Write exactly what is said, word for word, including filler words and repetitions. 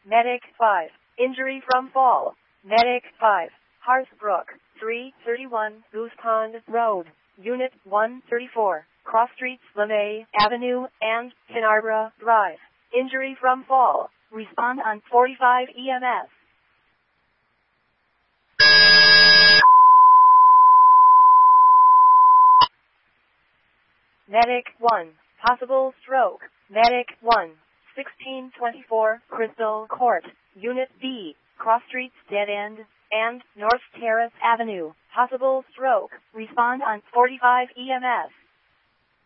Medic five. Injury from fall. Medic five. Harsbrook, three thirty-one Goose Pond Road. Unit one thirty-four. Cross Streets, LeMay Avenue, and Pinarborough Drive. Injury from fall. Respond on forty-five E M S. Medic one. Possible stroke. Medic one. sixteen twenty-four Crystal Court. Unit B. Cross Streets Dead End and North Terrace Avenue. Possible stroke. Respond on forty-five E M S.